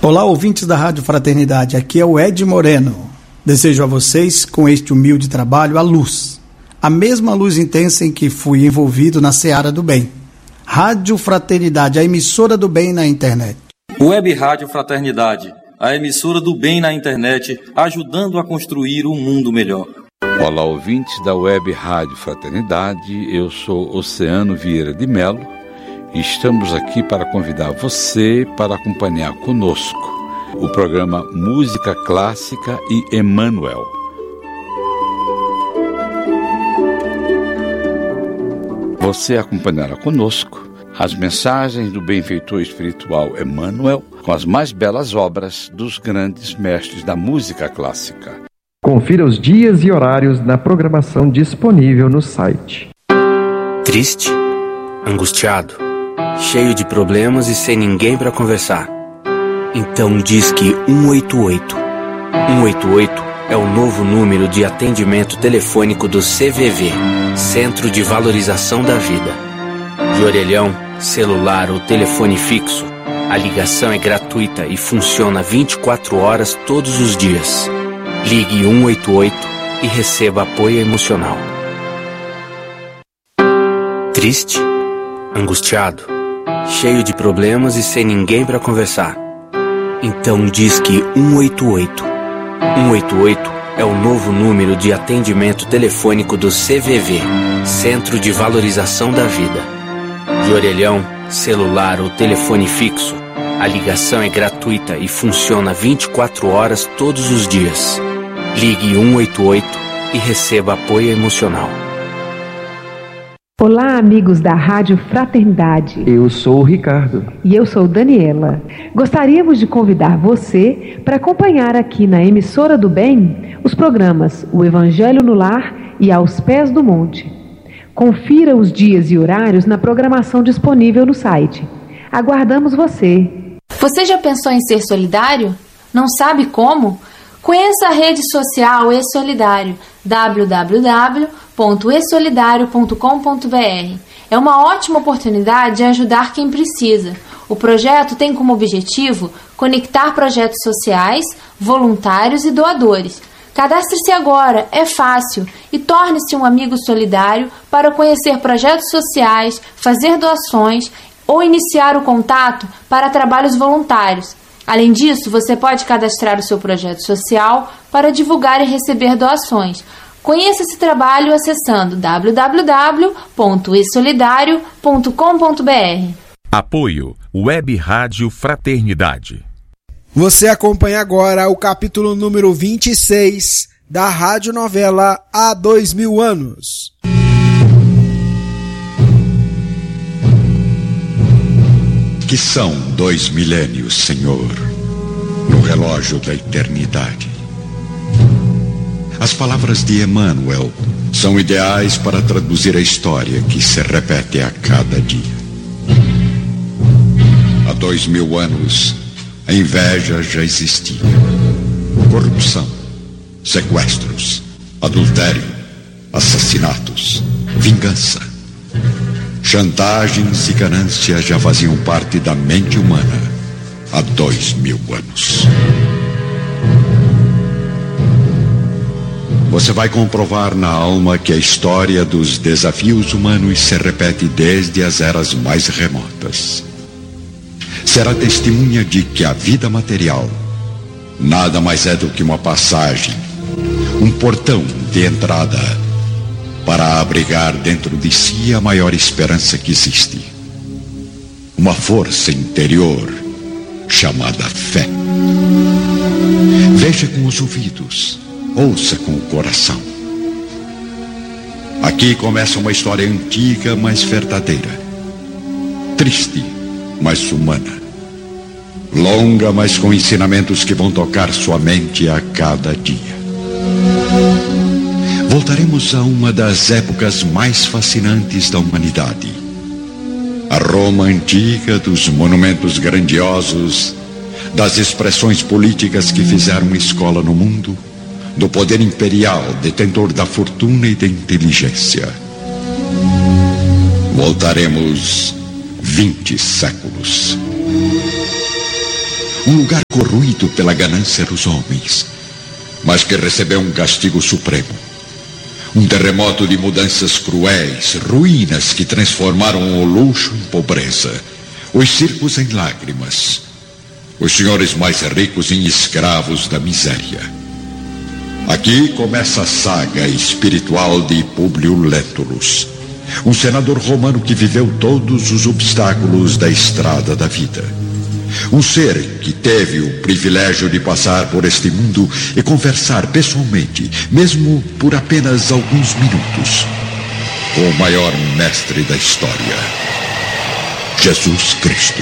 Olá, ouvintes da Rádio Fraternidade, aqui é o Ed Moreno. Desejo a vocês, com este humilde trabalho, a luz. A mesma luz intensa em que fui envolvido na seara do bem. Rádio Fraternidade, a emissora do bem na internet. Web Rádio Fraternidade, a emissora do bem na internet, ajudando a construir um mundo melhor. Olá, ouvintes da Web Rádio Fraternidade, eu sou Oceano Vieira de Melo. Estamos aqui para convidar você para acompanhar conosco o programa Música Clássica e Emmanuel. Você acompanhará conosco as mensagens do benfeitor espiritual Emmanuel com as mais belas obras dos grandes mestres da música clássica. Confira os dias e horários na programação disponível no site. Triste, angustiado, cheio de problemas e sem ninguém para conversar. Então disque 188. 188 é o novo número de atendimento telefônico do CVV, Centro de Valorização da Vida. De orelhão, celular ou telefone fixo, a ligação é gratuita e funciona 24 horas todos os dias. Ligue 188 e receba apoio emocional. Triste, angustiado, cheio de problemas e sem ninguém para conversar. Então disque 188. 188 é o novo número de atendimento telefônico do CVV, Centro de Valorização da Vida. De orelhão, celular ou telefone fixo, a ligação é gratuita e funciona 24 horas todos os dias. Ligue 188 e receba apoio emocional. Olá, amigos da Rádio Fraternidade. Eu sou o Ricardo. E eu sou Daniela. Gostaríamos de convidar você para acompanhar aqui na Emissora do Bem os programas O Evangelho no Lar e Aos Pés do Monte. Confira os dias e horários na programação disponível no site. Aguardamos você. Você já pensou em ser solidário? Não sabe como? Conheça a rede social E-Solidário, www.esolidario.com.br. É uma ótima oportunidade de ajudar quem precisa. O projeto tem como objetivo conectar projetos sociais, voluntários e doadores. Cadastre-se agora, é fácil, e torne-se um amigo solidário para conhecer projetos sociais, fazer doações ou iniciar o contato para trabalhos voluntários. Além disso, você pode cadastrar o seu projeto social para divulgar e receber doações. Conheça esse trabalho acessando www.esolidario.com.br. Apoio Web Rádio Fraternidade. Você acompanha agora o capítulo número 26 da radionovela Há 2000 Anos. Que são 2 milênios, Senhor, no relógio da eternidade. As palavras de Emmanuel são ideais para traduzir a história que se repete a cada dia. Há 2000 anos, a inveja já existia. Corrupção, sequestros, adultério, assassinatos, vingança. Chantagens e ganância já faziam parte da mente humana há 2000 anos. Você vai comprovar na alma que a história dos desafios humanos se repete desde as eras mais remotas. Será testemunha de que a vida material nada mais é do que uma passagem, um portão de entrada para abrigar dentro de si a maior esperança que existe. Uma força interior chamada fé. Veja com os ouvidos, ouça com o coração. Aqui começa uma história antiga, mas verdadeira. Triste, mas humana. Longa, mas com ensinamentos que vão tocar sua mente a cada dia. Voltaremos a uma das épocas mais fascinantes da humanidade. A Roma antiga, dos monumentos grandiosos, das expressões políticas que fizeram escola no mundo, do poder imperial, detentor da fortuna e da inteligência. Voltaremos 20 séculos. um lugar corroído pela ganância dos homens, mas que recebeu um castigo supremo. Um terremoto de mudanças cruéis, ruínas que transformaram o luxo em pobreza, os circos em lágrimas, os senhores mais ricos em escravos da miséria. Aqui começa a saga espiritual de Públio Lentulus, um senador romano que viveu todos os obstáculos da estrada da vida. Um ser que teve o privilégio de passar por este mundo e conversar pessoalmente, mesmo por apenas alguns minutos, com o maior mestre da história, Jesus Cristo.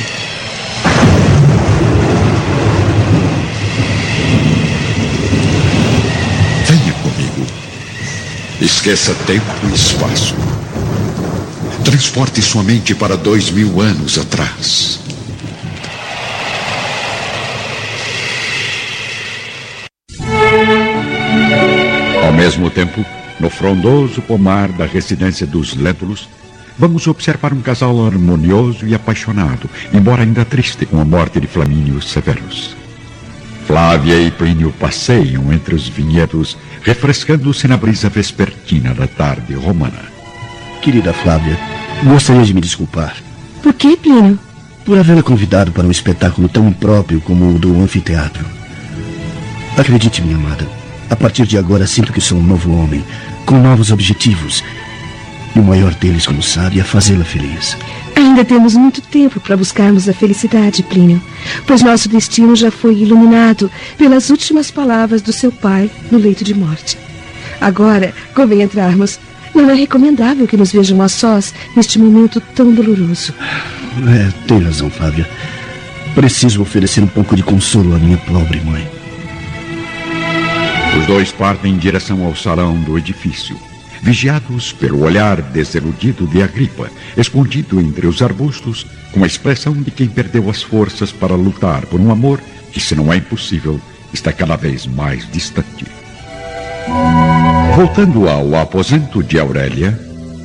Venha comigo. Esqueça tempo e espaço. Transporte sua mente para 2000 anos atrás. Ao mesmo tempo, no frondoso pomar da residência dos Lentulus, vamos observar um casal harmonioso e apaixonado, embora ainda triste com a morte de Flamínio Severus. Flávia e Plínio passeiam entre os vinhedos, refrescando-se na brisa vespertina da tarde romana. Querida Flávia, gostaria de me desculpar. Por que, Plínio? Por havê-la convidado para um espetáculo tão impróprio como o do anfiteatro. Acredite, minha amada, a partir de agora sinto que sou um novo homem, com novos objetivos. E o maior deles, como sabe, é fazê-la feliz. Ainda temos muito tempo para buscarmos a felicidade, Plínio, pois nosso destino já foi iluminado pelas últimas palavras do seu pai no leito de morte. Agora, convém entrarmos. Não é recomendável que nos vejam a sós neste momento tão doloroso. Tem razão, Flávia. Preciso oferecer um pouco de consolo à minha pobre mãe. Os dois partem em direção ao salão do edifício, vigiados pelo olhar desiludido de Agripa, escondido entre os arbustos, com a expressão de quem perdeu as forças para lutar por um amor que, se não é impossível, está cada vez mais distante. Voltando ao aposento de Aurélia...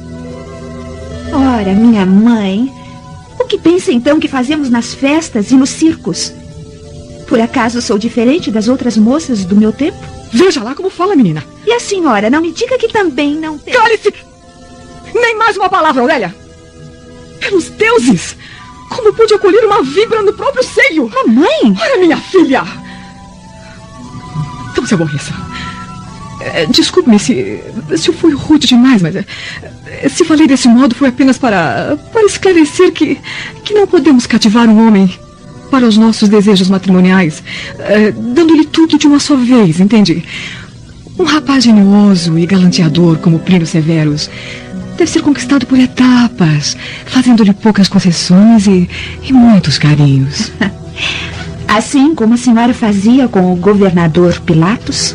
Ora, minha mãe, o que pensa então que fazemos nas festas e nos circos? Por acaso sou diferente das outras moças do meu tempo? Veja lá como fala, menina. E a senhora, não me diga que também não tem... Cale-se! Nem mais uma palavra, Aurélia! Pelos deuses! Como pude acolher uma víbora no próprio seio? Mamãe! Ora, minha filha! Não se aborreça. Desculpe-me se eu fui rude demais, mas se falei desse modo foi apenas para esclarecer que não podemos cativar um homem para os nossos desejos matrimoniais, dando-lhe tudo de uma só vez, entende? Um rapaz genioso e galanteador como Plínio Severus deve ser conquistado por etapas, fazendo-lhe poucas concessões e muitos carinhos. Assim como a senhora fazia com o governador Pilatos?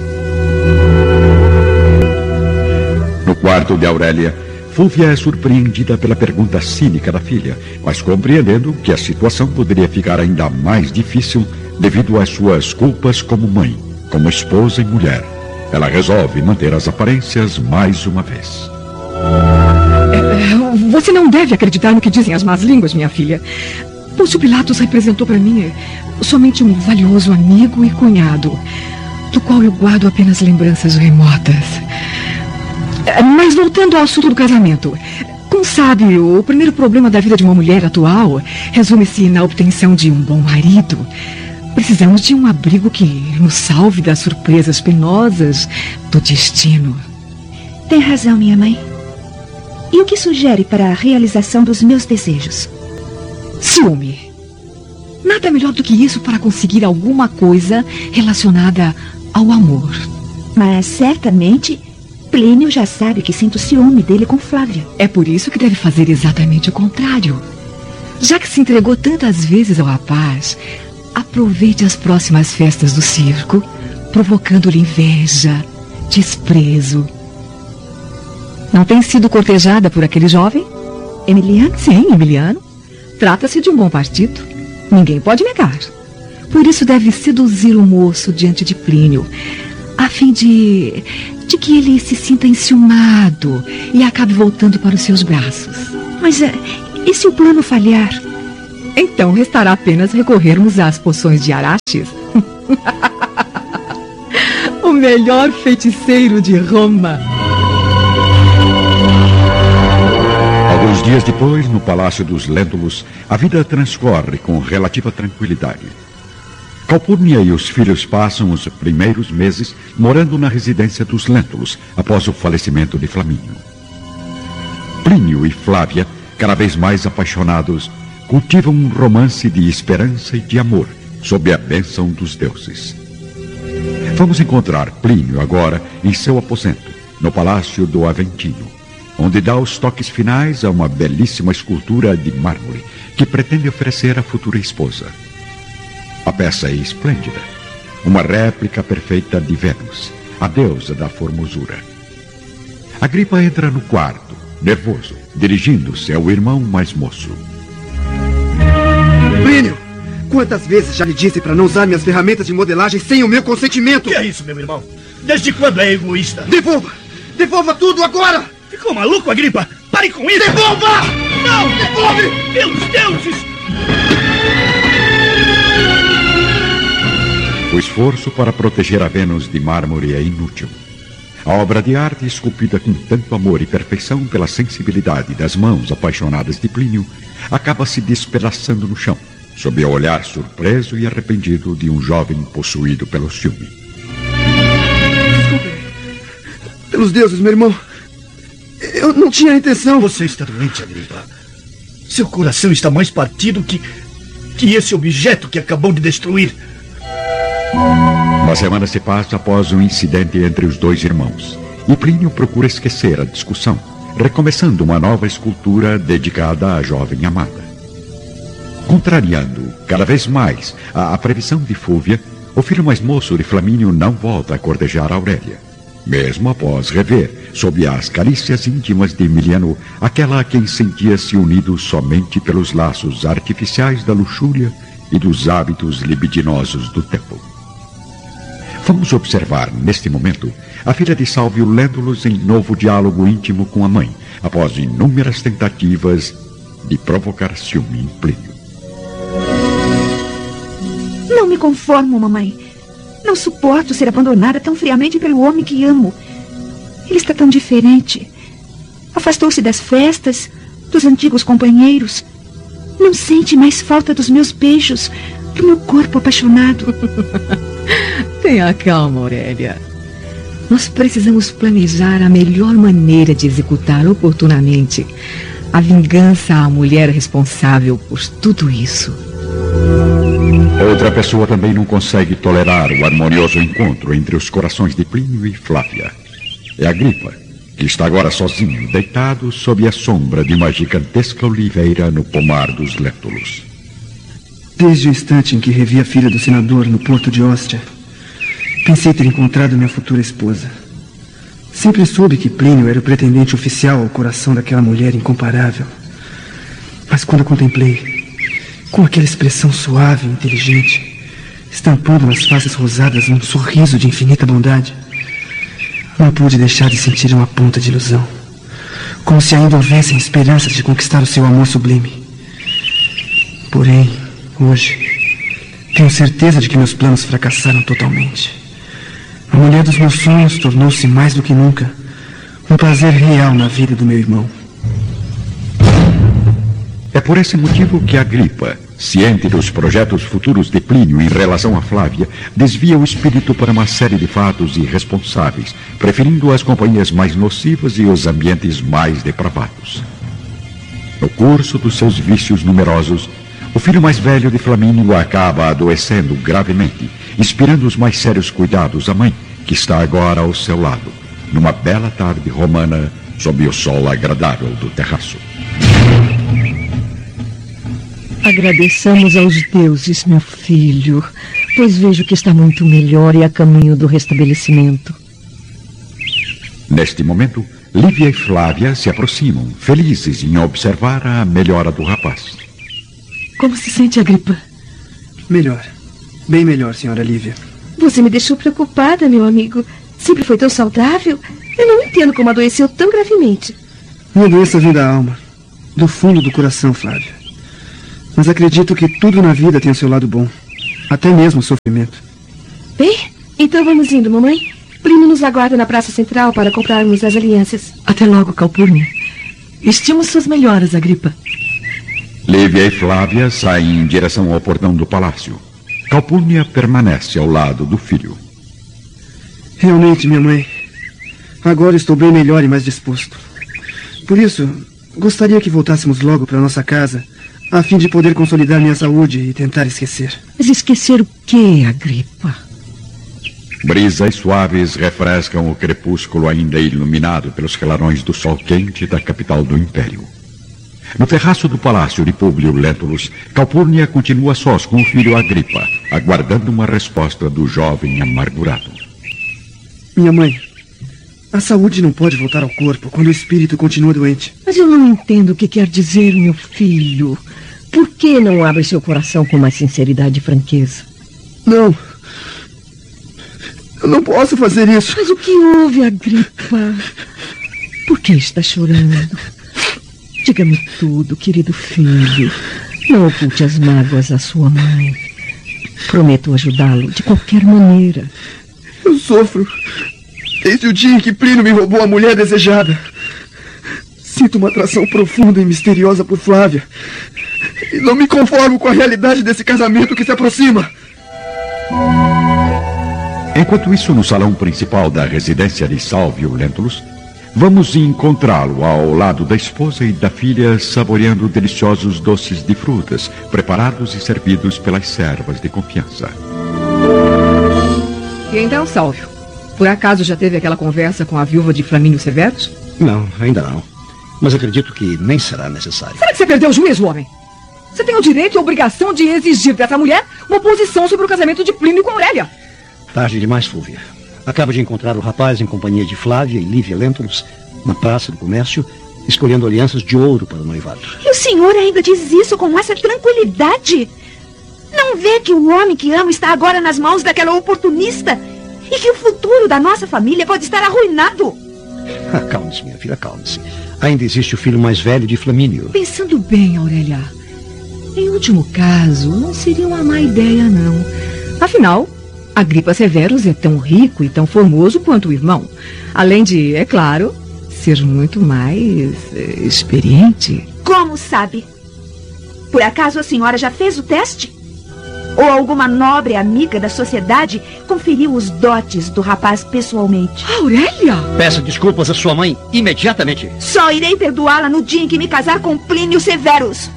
No quarto de Aurélia, Fúvia é surpreendida pela pergunta cínica da filha, mas compreendendo que a situação poderia ficar ainda mais difícil devido às suas culpas como mãe, como esposa e mulher. Ela resolve manter as aparências mais uma vez. Você não deve acreditar no que dizem as más línguas, minha filha. Pôncio Pilatos representou para mim somente um valioso amigo e cunhado, do qual eu guardo apenas lembranças remotas. Mas voltando ao assunto do casamento, como sabe, o primeiro problema da vida de uma mulher atual resume-se na obtenção de um bom marido. Precisamos de um abrigo que nos salve das surpresas penosas do destino. Tem razão, minha mãe. E o que sugere para a realização dos meus desejos? Ciúme. Nada melhor do que isso para conseguir alguma coisa relacionada ao amor. Mas certamente Plínio já sabe que sinto ciúme dele com Flávia. É por isso que deve fazer exatamente o contrário. Já que se entregou tantas vezes ao rapaz, aproveite as próximas festas do circo, provocando-lhe inveja, desprezo. Não tem sido cortejada por aquele jovem? Emiliano? Sim, Emiliano. Trata-se de um bom partido. Ninguém pode negar. Por isso deve seduzir o moço diante de Plínio, a fim de que ele se sinta enciumado e acabe voltando para os seus braços. Mas e se o plano falhar? Então restará apenas recorrermos às poções de Araxes. O melhor feiticeiro de Roma. Alguns dias depois, no Palácio dos Lentulus, a vida transcorre com relativa tranquilidade. Calpurnia e os filhos passam os primeiros meses morando na residência dos Lentulus, após o falecimento de Flamínio. Plínio e Flávia, cada vez mais apaixonados, cultivam um romance de esperança e de amor, sob a bênção dos deuses. Vamos encontrar Plínio agora em seu aposento, no Palácio do Aventino, onde dá os toques finais a uma belíssima escultura de mármore que pretende oferecer à futura esposa. A peça é esplêndida, uma réplica perfeita de Vênus, a deusa da formosura. Agripa entra no quarto, nervoso, dirigindo-se ao irmão mais moço. Plínio, quantas vezes já lhe disse para não usar minhas ferramentas de modelagem sem o meu consentimento? Que é isso, meu irmão? Desde quando é egoísta? Devolva! Devolva tudo agora! Ficou maluco, Agripa? Pare com isso! Devolva! Não! Devolve! Pelos deuses! O esforço para proteger a Vênus de mármore é inútil. A obra de arte, esculpida com tanto amor e perfeição pela sensibilidade das mãos apaixonadas de Plínio, acaba se despedaçando no chão, sob o olhar surpreso e arrependido de um jovem possuído pelo ciúme. Desculpe. Pelos deuses, meu irmão. Eu não tinha intenção. Você está doente, Agripa. Seu coração está mais partido que esse objeto que acabou de destruir. Uma semana se passa após um incidente entre os dois irmãos, e Plínio procura esquecer a discussão, recomeçando uma nova escultura dedicada à jovem amada. Contrariando cada vez mais a previsão de Fúvia, o filho mais moço de Flamínio não volta a cortejar Aurélia, mesmo após rever, sob as carícias íntimas de Emiliano, aquela a quem sentia-se unido somente pelos laços artificiais da luxúria e dos hábitos libidinosos do tempo. Vamos observar, neste momento, a filha de Salvio Lentulus em novo diálogo íntimo com a mãe, após inúmeras tentativas de provocar ciúme em Plínio. Não me conformo, mamãe. Não suporto ser abandonada tão friamente pelo homem que amo. Ele está tão diferente. Afastou-se das festas, dos antigos companheiros. Não sente mais falta dos meus beijos, do meu corpo apaixonado. Tenha calma, Aurélia. Nós precisamos planejar a melhor maneira de executar oportunamente a vingança à mulher responsável por tudo isso. Outra pessoa também não consegue tolerar o harmonioso encontro entre os corações de Plínio e Flávia. É Agripa, que está agora sozinho, deitado sob a sombra de uma gigantesca oliveira no pomar dos Lentulus. Desde o instante em que revi a filha do senador no porto de Ostia, pensei ter encontrado minha futura esposa. Sempre soube que Plínio era o pretendente oficial ao coração daquela mulher incomparável. Mas quando a contemplei, com aquela expressão suave e inteligente, estampando nas faces rosadas um sorriso de infinita bondade, não pude deixar de sentir uma ponta de ilusão, como se ainda houvessem esperanças de conquistar o seu amor sublime. Porém, hoje, tenho certeza de que meus planos fracassaram totalmente. A mulher dos meus sonhos tornou-se mais do que nunca um prazer real na vida do meu irmão. É por esse motivo que Agripa, ciente dos projetos futuros de Plínio em relação a Flávia, desvia o espírito para uma série de fatos irresponsáveis, preferindo as companhias mais nocivas e os ambientes mais depravados. No curso dos seus vícios numerosos, o filho mais velho de Flamínio acaba adoecendo gravemente, inspirando os mais sérios cuidados à mãe, que está agora ao seu lado, numa bela tarde romana, sob o sol agradável do terraço. Agradeçamos aos deuses, meu filho, pois vejo que está muito melhor e a caminho do restabelecimento. Neste momento, Lívia e Flávia se aproximam, felizes em observar a melhora do rapaz. Como se sente, Agripa? Melhor. Bem melhor, senhora Lívia. Você me deixou preocupada, meu amigo. Sempre foi tão saudável. Eu não entendo como adoeceu tão gravemente. Uma doença vem da alma, do fundo do coração, Flávia. Mas acredito que tudo na vida tem o seu lado bom. Até mesmo o sofrimento. Bem, então vamos indo, mamãe. Plínio nos aguarda na Praça Central para comprarmos as alianças. Até logo, Calpurnia. Estimo suas melhoras, Agripa. Lívia e Flávia saem em direção ao portão do palácio. Calpurnia permanece ao lado do filho. Realmente, minha mãe. Agora estou bem melhor e mais disposto. Por isso, gostaria que voltássemos logo para nossa casa, a fim de poder consolidar minha saúde e tentar esquecer. Mas esquecer o quê, Agripa? Brisas suaves refrescam o crepúsculo ainda iluminado pelos clarões do sol quente da capital do Império. No terraço do palácio de Públio Lentulus, Calpurnia continua sós com o filho Agripa, aguardando uma resposta do jovem amargurado. Minha mãe, a saúde não pode voltar ao corpo quando o espírito continua doente. Mas eu não entendo o que quer dizer, meu filho. Por que não abre seu coração com mais sinceridade e franqueza? Não. Eu não posso fazer isso. Mas o que houve, Agripa? Por que está chorando? Diga-me tudo, querido filho. Não oculte as mágoas à sua mãe. Prometo ajudá-lo de qualquer maneira. Eu sofro desde o dia em que Plínio me roubou a mulher desejada. Sinto uma atração profunda e misteriosa por Flávia. E não me conformo com a realidade desse casamento que se aproxima. Enquanto isso, no salão principal da residência de Salvio Lentulus, vamos encontrá-lo ao lado da esposa e da filha, saboreando deliciosos doces de frutas, preparados e servidos pelas servas de confiança. E então, Salvio, por acaso já teve aquela conversa com a viúva de Flamínio Severus? Não, ainda não. Mas acredito que nem será necessário. Será que você perdeu o juízo, homem? Você tem o direito e a obrigação de exigir dessa mulher uma posição sobre o casamento de Plínio com Aurélia. Tarde demais, Fúvia. Acabo de encontrar o rapaz em companhia de Flávia e Lívia Lentulus na praça do comércio, escolhendo alianças de ouro para o noivado. E o senhor ainda diz isso com essa tranquilidade? Não vê que o homem que amo está agora nas mãos daquela oportunista? E que o futuro da nossa família pode estar arruinado? Acalme-se, minha filha, acalme-se. Ainda existe o filho mais velho de Flamínio. Pensando bem, Aurélia, em último caso, não seria uma má ideia, não. Afinal, Agripa Severus é tão rico e tão formoso quanto o irmão. Além de, é claro, ser muito mais experiente. Como sabe? Por acaso a senhora já fez o teste? Ou alguma nobre amiga da sociedade conferiu os dotes do rapaz pessoalmente? Aurélia! Peça desculpas à sua mãe imediatamente. Só irei perdoá-la no dia em que me casar com Plínio Severus.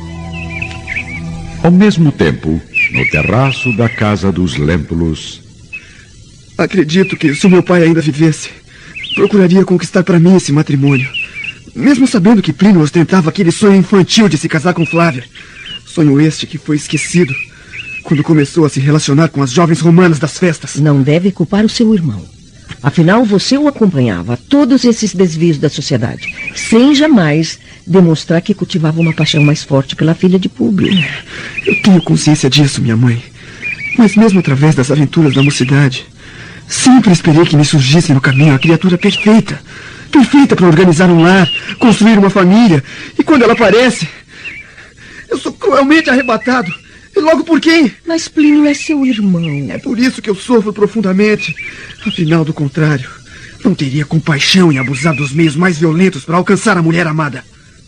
Ao mesmo tempo, no terraço da casa dos Lentulus... Acredito que, se meu pai ainda vivesse, procuraria conquistar para mim esse matrimônio. Mesmo sabendo que Plínio ostentava aquele sonho infantil de se casar com Flávia. Sonho este que foi esquecido quando começou a se relacionar com as jovens romanas das festas. Não deve culpar o seu irmão. Afinal, você o acompanhava a todos esses desvios da sociedade, sem jamais demonstrar que cultivava uma paixão mais forte pela filha de Públio. Eu tenho consciência disso, minha mãe. Mas mesmo através das aventuras da mocidade, sempre esperei que me surgisse no caminho a criatura perfeita. Perfeita para organizar um lar, construir uma família. E quando ela aparece, eu sou cruelmente arrebatado. E logo por quem? Mas Plínio é seu irmão. É por isso que eu sofro profundamente. Afinal, do contrário, não teria compaixão em abusar dos meios mais violentos para alcançar a mulher amada.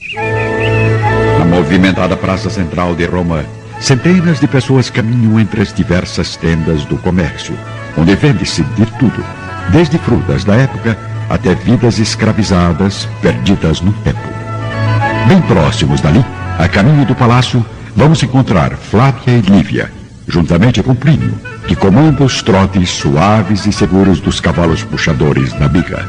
Na movimentada praça central de Roma, centenas de pessoas caminham entre as diversas tendas do comércio, onde vende-se de tudo, desde frutas da época até vidas escravizadas perdidas no tempo. Bem próximos dali, a caminho do palácio, vamos encontrar Flávia e Lívia, juntamente com Plínio, que comanda os trotes suaves e seguros dos cavalos puxadores na biga.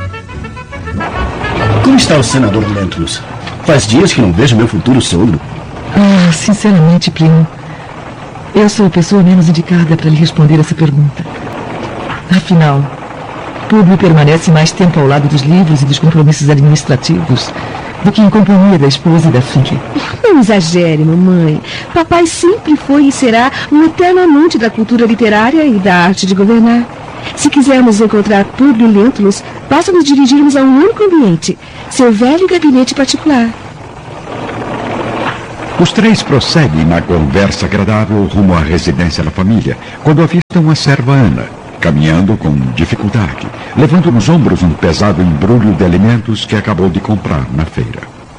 Como está o senador Lentulus? Faz dias que não vejo meu futuro sogro. Sinceramente, Plínio, eu sou a pessoa menos indicada para lhe responder essa pergunta. Afinal, Públio permanece mais tempo ao lado dos livros e dos compromissos administrativos do que em companhia da esposa e da filha. Não exagere, mamãe. Papai sempre foi e será um eterno amante da cultura literária e da arte de governar. Se quisermos encontrar Públio Lentulus, basta nos dirigirmos a um único ambiente, seu velho gabinete particular. Os três prosseguem na conversa agradável rumo à residência da família, quando avistam a serva Ana, caminhando com dificuldade, levando nos ombros um pesado embrulho de alimentos que acabou de comprar na feira.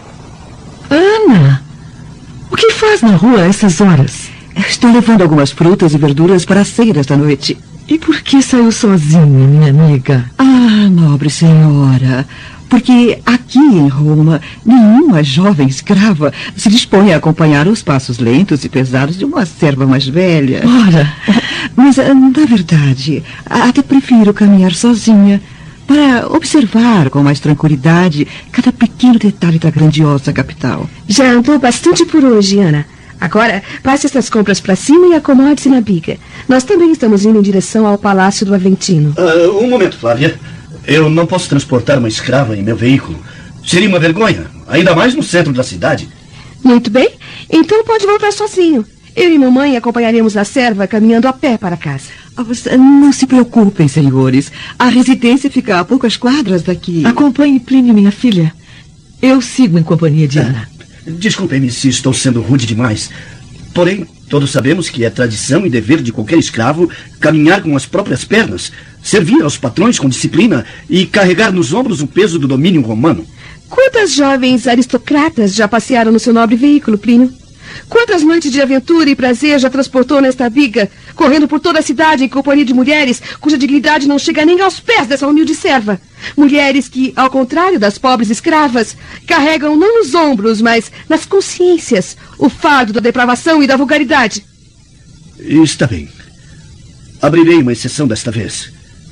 Ana, o que faz na rua a essas horas? Estou levando algumas frutas e verduras para a ceia esta noite. E por que saiu sozinha, minha amiga? Ah, nobre senhora, porque aqui em Roma, nenhuma jovem escrava se dispõe a acompanhar os passos lentos e pesados de uma serva mais velha. Ora, mas, na verdade, até prefiro caminhar sozinha para observar com mais tranquilidade cada pequeno detalhe da grandiosa capital. Já andou bastante por hoje, Ana. Agora, passe essas compras para cima e acomode-se na biga. Nós também estamos indo em direção ao Palácio do Aventino. Um momento, Flávia. Eu não posso transportar uma escrava em meu veículo. Seria uma vergonha, ainda mais no centro da cidade. Muito bem. Então pode voltar sozinho. Eu e mamãe acompanharemos a serva caminhando a pé para casa. Não se preocupem, senhores. A residência fica a poucas quadras daqui. Acompanhe Plínio, minha filha. Eu sigo em companhia de Ana. Desculpem-me se estou sendo rude demais. Porém, todos sabemos que é tradição e dever de qualquer escravo caminhar com as próprias pernas, servir aos patrões com disciplina e carregar nos ombros o peso do domínio romano. Quantas jovens aristocratas já passearam no seu nobre veículo, Plínio? Quantas noites de aventura e prazer já transportou nesta biga, correndo por toda a cidade em companhia de mulheres cuja dignidade não chega nem aos pés dessa humilde serva? Mulheres que, ao contrário das pobres escravas, carregam não nos ombros, mas nas consciências o fardo da depravação e da vulgaridade. Está bem. Abrirei uma exceção desta vez.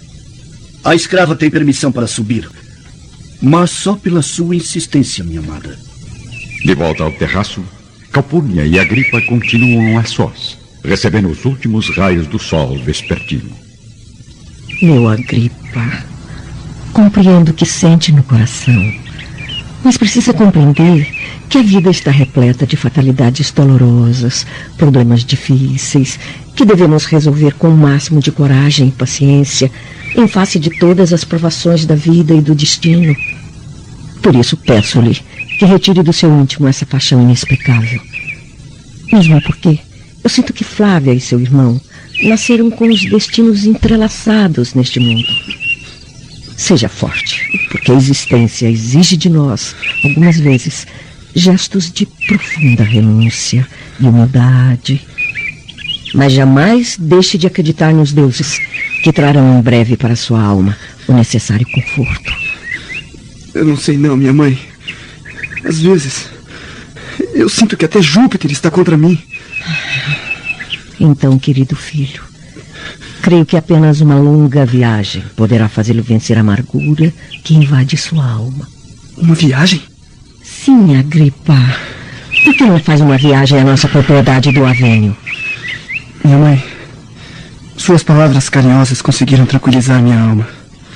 A escrava tem permissão para subir, mas só pela sua insistência, minha amada. De volta ao terraço, Calpurnia e Agripa continuam a sós, recebendo os últimos raios do sol vespertino. Meu Agripa, compreendo o que sente no coração, mas precisa compreender que a vida está repleta de fatalidades dolorosas, problemas difíceis, que devemos resolver com o máximo de coragem e paciência, em face de todas as provações da vida e do destino. Por isso peço-lhe que retire do seu íntimo essa paixão inexplicável. Mesmo porque eu sinto que Flávia e seu irmão nasceram com os destinos entrelaçados neste mundo. Seja forte, porque a existência exige de nós, algumas vezes, gestos de profunda renúncia e humildade. Mas jamais deixe de acreditar nos deuses, que trarão em breve para sua alma o necessário conforto. Eu não sei não, minha mãe. Às vezes, eu sinto que até Júpiter está contra mim. Então, querido filho, creio que apenas uma longa viagem poderá fazê-lo vencer a amargura que invade sua alma. Uma viagem? Sim, Agripa. Por que não faz uma viagem à nossa propriedade do Avênio? Minha mãe, suas palavras carinhosas conseguiram tranquilizar minha alma.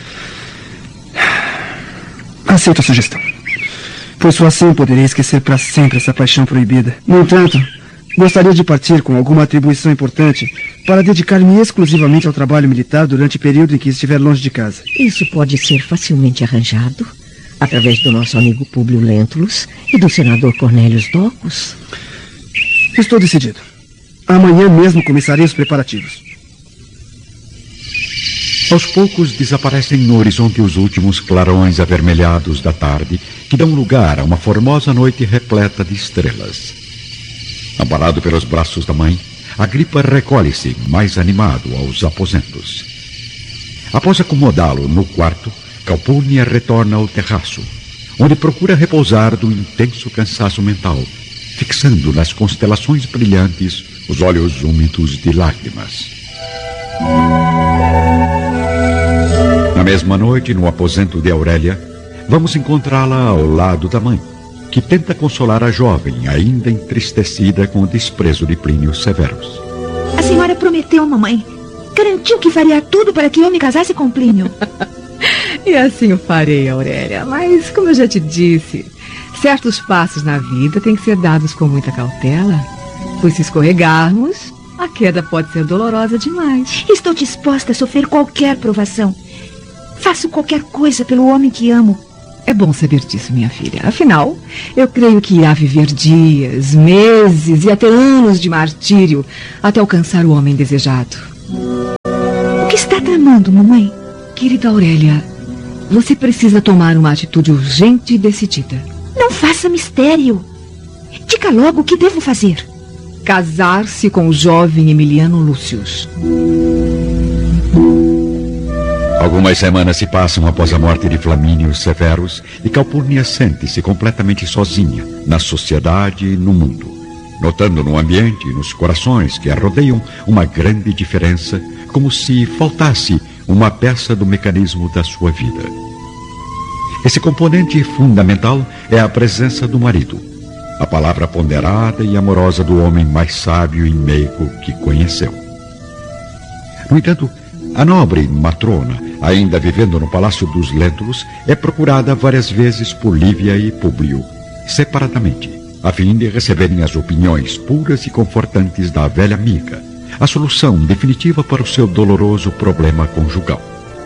Aceito a sugestão, pois só assim poderei esquecer para sempre essa paixão proibida. No entanto, gostaria de partir com alguma atribuição importante para dedicar-me exclusivamente ao trabalho militar durante o período em que estiver longe de casa. Isso pode ser facilmente arranjado através do nosso amigo Públio Lentulus e do senador Cornélios Docus. Estou decidido. Amanhã mesmo começarei os preparativos. Aos poucos desaparecem no horizonte os últimos clarões avermelhados da tarde, que dão lugar a uma formosa noite repleta de estrelas. Amparado pelos braços da mãe, Agripa recolhe-se, mais animado, aos aposentos. Após acomodá-lo no quarto, Calpurnia retorna ao terraço, onde procura repousar do intenso cansaço mental, fixando nas constelações brilhantes os olhos úmidos de lágrimas. Na mesma noite, no aposento de Aurélia, vamos encontrá-la ao lado da mãe, que tenta consolar a jovem, ainda entristecida com o desprezo de Plínio Severus. A senhora prometeu, mamãe. Garantiu que faria tudo para que eu me casasse com Plínio. E assim o farei, Aurélia. Mas, como eu já te disse, certos passos na vida têm que ser dados com muita cautela, pois se escorregarmos, a queda pode ser dolorosa demais. Estou disposta a sofrer qualquer provação. Faço qualquer coisa pelo homem que amo. É bom saber disso, minha filha. Afinal, eu creio que irá viver dias, meses e até anos de martírio até alcançar o homem desejado. O que está tramando, mamãe? Querida Aurélia, você precisa tomar uma atitude urgente e decidida. Não faça mistério. Diga logo o que devo fazer. Casar-se com o jovem Emiliano Lúcius. Algumas semanas se passam após a morte de Flamínio Severus e Calpurnia sente-se completamente sozinha na sociedade e no mundo, notando no ambiente e nos corações que a rodeiam uma grande diferença, como se faltasse uma peça do mecanismo da sua vida. Esse componente fundamental é a presença do marido, a palavra ponderada e amorosa do homem mais sábio e meigo que conheceu. No entanto, a nobre matrona, ainda vivendo no Palácio dos Lentulus, é procurada várias vezes por Lívia e Públio, separadamente, a fim de receberem as opiniões puras e confortantes da velha amiga, a solução definitiva para o seu doloroso problema conjugal.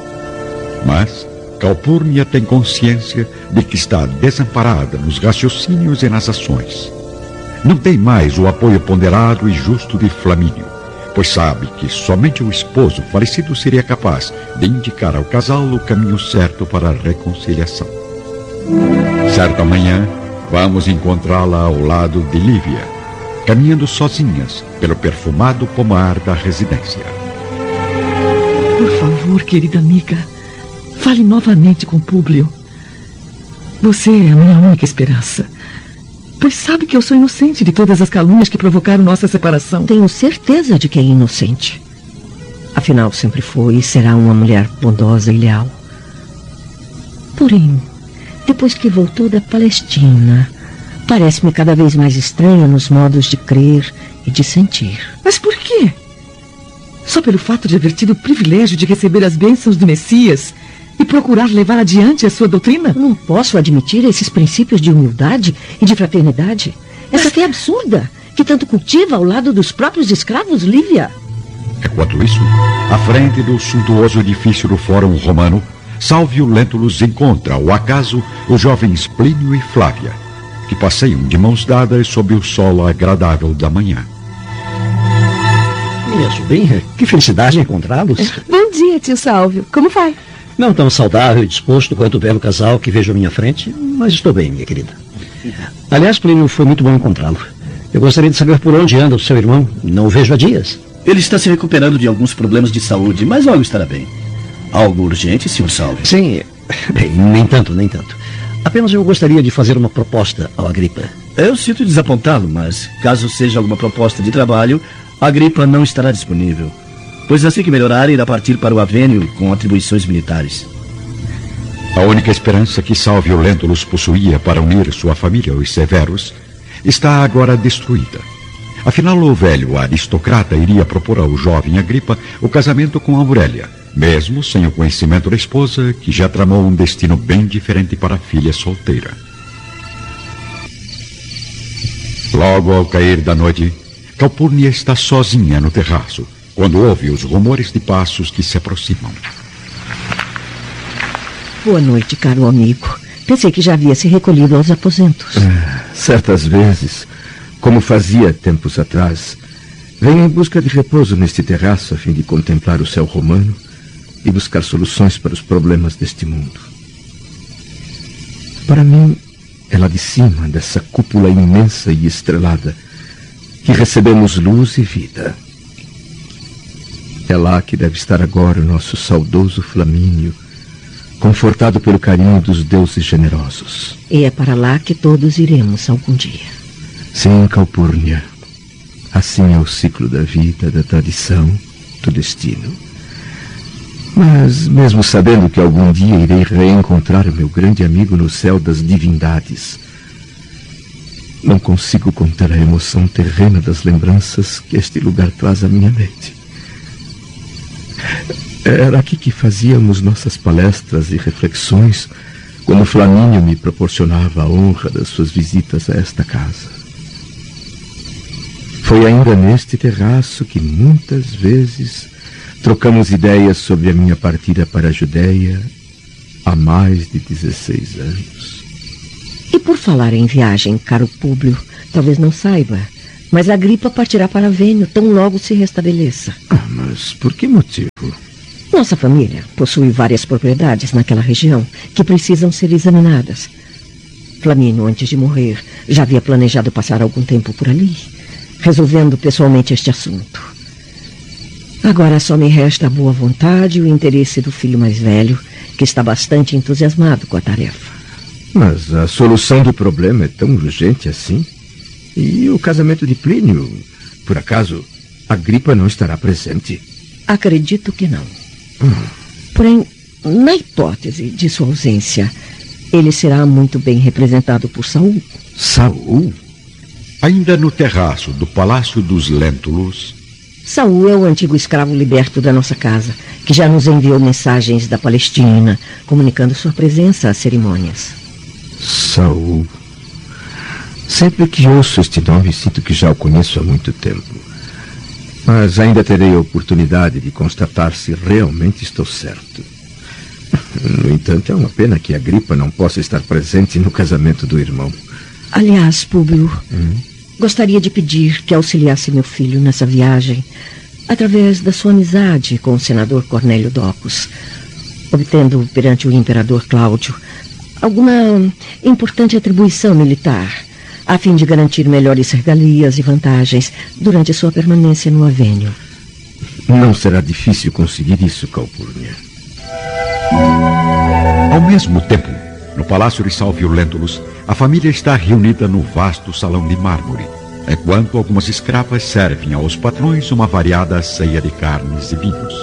Mas Calpurnia tem consciência de que está desamparada nos raciocínios e nas ações. Não tem mais o apoio ponderado e justo de Flamínio, pois sabe que somente o esposo falecido seria capaz de indicar ao casal o caminho certo para a reconciliação. Certa manhã, vamos encontrá-la ao lado de Lívia, caminhando sozinhas pelo perfumado pomar da residência. Por favor, querida amiga, fale novamente com Públio. Você é a minha única esperança, pois sabe que eu sou inocente de todas as calúnias que provocaram nossa separação. Tenho certeza de que é inocente. Afinal, sempre foi e será uma mulher bondosa e leal. Porém, depois que voltou da Palestina, parece-me cada vez mais estranha nos modos de crer e de sentir. Mas por quê? Só pelo fato de haver tido o privilégio de receber as bênçãos do Messias e procurar levar adiante a sua doutrina? Não posso admitir esses princípios de humildade e de fraternidade. Essa fé absurda que tanto cultiva ao lado dos próprios escravos, Lívia. Enquanto isso, à frente do suntuoso edifício do Fórum Romano, Salvio Lentulus encontra, ao acaso, os jovens Plínio e Flávia, que passeiam de mãos dadas sob o sol agradável da manhã. Minha sobrinha, que felicidade encontrá-los. Bom dia, tio Salvio. Como vai? Não tão saudável e disposto quanto o belo casal que vejo à minha frente, mas estou bem, minha querida. Aliás, Plínio, foi muito bom encontrá-lo. Eu gostaria de saber por onde anda o seu irmão. Não o vejo há dias. Ele está se recuperando de alguns problemas de saúde, mas logo estará bem. Algo urgente, Sr. Salvio? Sim, bem, nem tanto. Apenas eu gostaria de fazer uma proposta ao Agripa. Eu sinto desapontá-lo, mas caso seja alguma proposta de trabalho, a Agripa não estará disponível. Pois assim que melhorar, irá partir para o Avênio com atribuições militares. A única esperança que Salvio Lentulus possuía para unir sua família aos Severus está agora destruída. Afinal, o velho aristocrata iria propor ao jovem Agripa o casamento com Aurélia, mesmo sem o conhecimento da esposa, que já tramou um destino bem diferente para a filha solteira. Logo ao cair da noite, Calpurnia está sozinha no terraço, quando ouve os rumores de passos que se aproximam. Boa noite, caro amigo. Pensei que já havia se recolhido aos aposentos. Certas vezes, como fazia tempos atrás, venho em busca de repouso neste terraço a fim de contemplar o céu romano e buscar soluções para os problemas deste mundo. Para mim, é lá de cima dessa cúpula imensa e estrelada que recebemos luz e vida. É lá que deve estar agora o nosso saudoso Flamínio, confortado pelo carinho dos deuses generosos. E é para lá que todos iremos algum dia. Sim, Calpurnia. Assim é o ciclo da vida, da tradição, do destino. Mas, mesmo sabendo que algum dia irei reencontrar o meu grande amigo no céu das divindades, não consigo conter a emoção terrena das lembranças que este lugar traz à minha mente. Era aqui que fazíamos nossas palestras e reflexões, quando Flamínio me proporcionava a honra das suas visitas a esta casa. Foi ainda neste terraço que muitas vezes trocamos ideias sobre a minha partida para a Judéia há mais de 16 anos. E por falar em viagem, caro Públio, talvez não saiba, mas Agripa partirá para Vênio tão logo se restabeleça. Mas por que motivo? Nossa família possui várias propriedades naquela região que precisam ser examinadas. Flamínio, antes de morrer, já havia planejado passar algum tempo por ali, resolvendo pessoalmente este assunto. Agora só me resta a boa vontade e o interesse do filho mais velho, que está bastante entusiasmado com a tarefa. Mas a solução do problema é tão urgente assim? E o casamento de Plínio? Por acaso, Agripa não estará presente? Acredito que não. Porém, na hipótese de sua ausência, ele será muito bem representado por Saul. Saul? Ainda no terraço do Palácio dos Lentulus. Saul é o antigo escravo liberto da nossa casa, que já nos enviou mensagens da Palestina, comunicando sua presença às cerimônias. Saul. Sempre que ouço este nome, sinto que já o conheço há muito tempo. Mas ainda terei a oportunidade de constatar se realmente estou certo. No entanto, é uma pena que Agripa não possa estar presente no casamento do irmão. Aliás, Públio, gostaria de pedir que auxiliasse meu filho nessa viagem, através da sua amizade com o senador Cornélio Docus, obtendo perante o imperador Cláudio alguma importante atribuição militar, a fim de garantir melhores regalias e vantagens durante sua permanência no Avênio. Não será difícil conseguir isso, Calpurnia. Ao mesmo tempo, no Palácio de Salvio Lentulus, a família está reunida no vasto salão de mármore, enquanto algumas escravas servem aos patrões uma variada ceia de carnes e vinhos.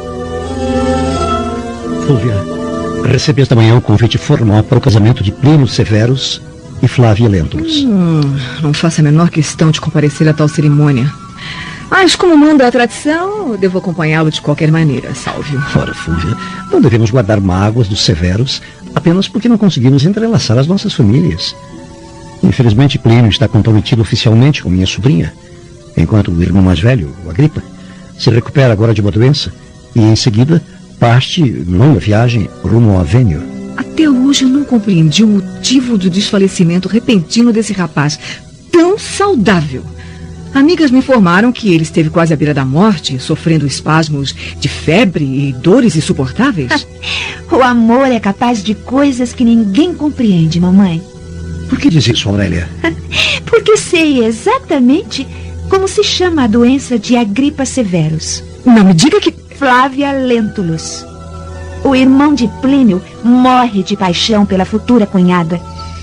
Fúvia, recebi esta manhã um convite formal para o casamento de Plínio Severus e Flávia Lentulus. Não faço a menor questão de comparecer a tal cerimônia. Mas, como manda a tradição, eu devo acompanhá-lo de qualquer maneira, Salvio. Ora, Fúvia, não devemos guardar mágoas dos Severos apenas porque não conseguimos entrelaçar as nossas famílias. Infelizmente, Plínio está comprometido oficialmente com minha sobrinha, enquanto o irmão mais velho, o Agripa, se recupera agora de uma doença e, em seguida, parte longa viagem rumo ao Avênio. Até hoje eu não compreendi o motivo do desfalecimento repentino desse rapaz tão saudável. Amigas me informaram que ele esteve quase à beira da morte, sofrendo espasmos de febre e dores insuportáveis. O amor é capaz de coisas que ninguém compreende, mamãe. Por que diz isso, Aurélia? Porque sei exatamente como se chama a doença de Agripa Severus. Não me diga que... Flávia Lentulus. O irmão de Plínio morre de paixão pela futura cunhada.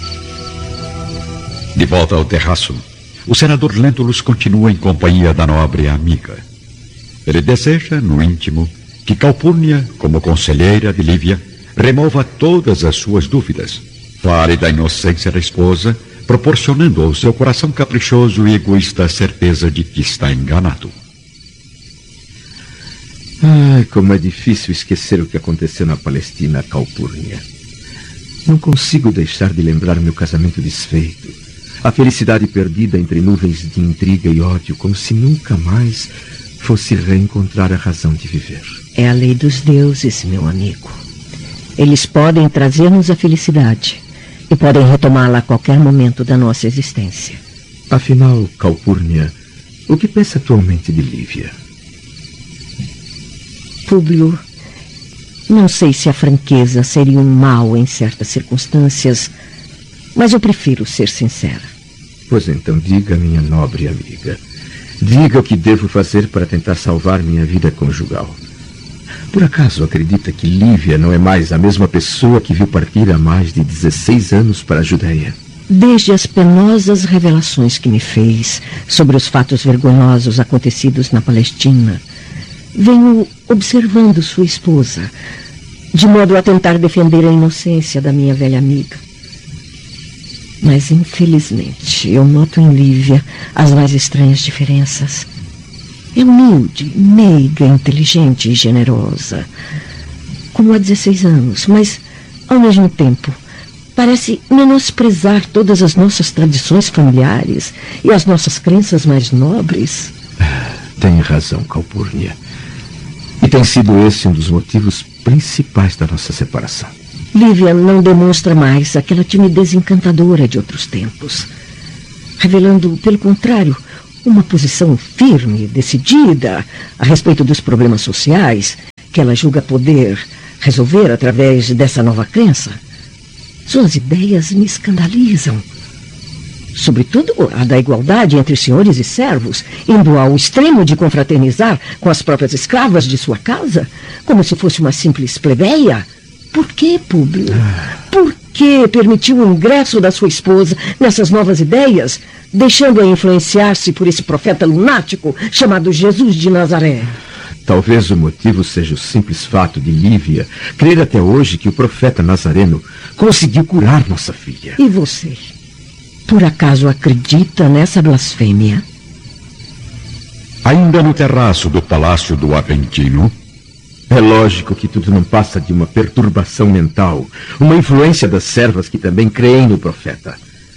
De volta ao terraço, o senador Lentulus continua em companhia da nobre amiga. Ele deseja, no íntimo, que Calpurnia, como conselheira de Lívia, remova todas as suas dúvidas, fale da inocência da esposa, proporcionando ao seu coração caprichoso e egoísta a certeza de que está enganado. Ai, como é difícil esquecer o que aconteceu na Palestina, Calpurnia. Não consigo deixar de lembrar meu casamento desfeito, a felicidade perdida entre nuvens de intriga e ódio, como se nunca mais fosse reencontrar a razão de viver. É a lei dos deuses, meu amigo. Eles podem trazer-nos a felicidade e podem retomá-la a qualquer momento da nossa existência. Afinal, Calpurnia, o que pensa atualmente de Lívia? Públio, não sei se a franqueza seria um mal em certas circunstâncias, mas eu prefiro ser sincera. Pois então diga, minha nobre amiga. Diga o que devo fazer para tentar salvar minha vida conjugal. Por acaso acredita que Lívia não é mais a mesma pessoa que viu partir há mais de 16 anos para a Judéia? Desde as penosas revelações que me fez sobre os fatos vergonhosos acontecidos na Palestina, venho observando sua esposa, de modo a tentar defender a inocência da minha velha amiga. Mas, infelizmente, eu noto em Lívia as mais estranhas diferenças. É humilde, meiga, inteligente e generosa, como há 16 anos, mas, ao mesmo tempo, parece menosprezar todas as nossas tradições familiares e as nossas crenças mais nobres. Tem razão, Calpurnia. E tem sido esse um dos motivos principais da nossa separação. Lívia não demonstra mais aquela timidez encantadora de outros tempos, revelando, pelo contrário, uma posição firme, decidida a respeito dos problemas sociais que ela julga poder resolver através dessa nova crença. Suas ideias me escandalizam. Sobretudo a da igualdade entre senhores e servos, indo ao extremo de confraternizar com as próprias escravas de sua casa, como se fosse uma simples plebeia. Por que, Públio? Por que permitiu o ingresso da sua esposa nessas novas ideias, deixando-a influenciar-se por esse profeta lunático chamado Jesus de Nazaré? Talvez o motivo seja o simples fato de Lívia crer até hoje que o profeta nazareno conseguiu curar nossa filha. E você? Por acaso acredita nessa blasfêmia? Ainda no terraço do Palácio do Aventino? É lógico que tudo não passa de uma perturbação mental, uma influência das servas que também creem no profeta.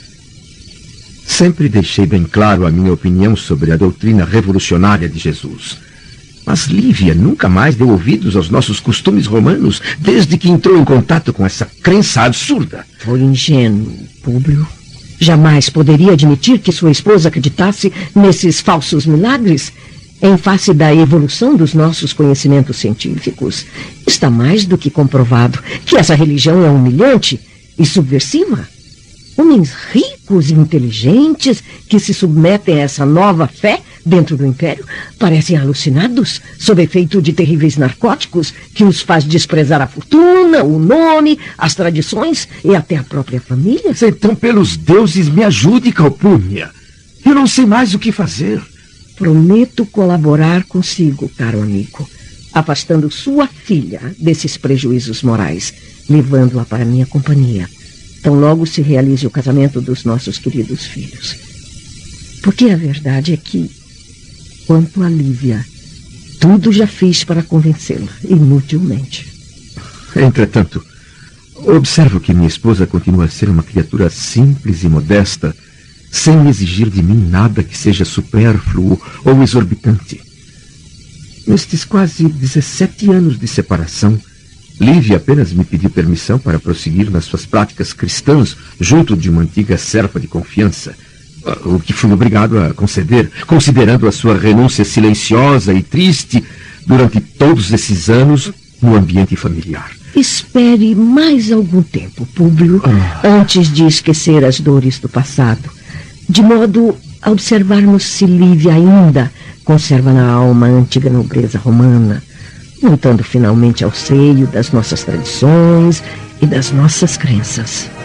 Sempre deixei bem claro a minha opinião sobre a doutrina revolucionária de Jesus. Mas Lívia nunca mais deu ouvidos aos nossos costumes romanos desde que entrou em contato com essa crença absurda. Foi ingênuo, Públio. Jamais poderia admitir que sua esposa acreditasse nesses falsos milagres. Em face da evolução dos nossos conhecimentos científicos, está mais do que comprovado que essa religião é humilhante e subversiva. Homens ricos e inteligentes que se submetem a essa nova fé dentro do império parecem alucinados sob efeito de terríveis narcóticos que os faz desprezar a fortuna, o nome, as tradições e até a própria família. Então, pelos deuses, me ajude, Calpurnia. Eu não sei mais o que fazer. Prometo colaborar consigo, caro amigo, afastando sua filha desses prejuízos morais, levando-a para minha companhia, tão logo se realize o casamento dos nossos queridos filhos. Porque a verdade é que, quanto a Lívia, tudo já fiz para convencê-la, inutilmente. Entretanto, observo que minha esposa continua a ser uma criatura simples e modesta, sem exigir de mim nada que seja supérfluo ou exorbitante. Nestes quase 17 anos de separação, Lívia apenas me pediu permissão para prosseguir nas suas práticas cristãs junto de uma antiga serva de confiança, o que fui obrigado a conceder, considerando a sua renúncia silenciosa e triste durante todos esses anos no ambiente familiar. Espere mais algum tempo, Públio, antes de esquecer as dores do passado, de modo a observarmos se Lívia ainda conserva na alma a antiga nobreza romana, voltando finalmente ao seio das nossas tradições e das nossas crenças.